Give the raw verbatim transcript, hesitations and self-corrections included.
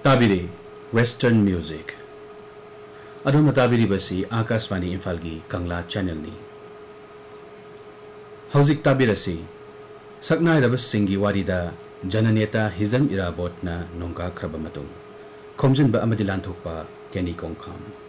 ताबिरे western music अदोम ताबिरी बसी आकाशवाणी इम्फाल की कंगला channel नी हौजिक ताबिरसी सकनाइरब सिंगी वारीदा जननेता हिजम इराबोतना नोंगा ख्रब मतुंग खोमजिनबा अमदि लांथोकपा केनी कोंखाम।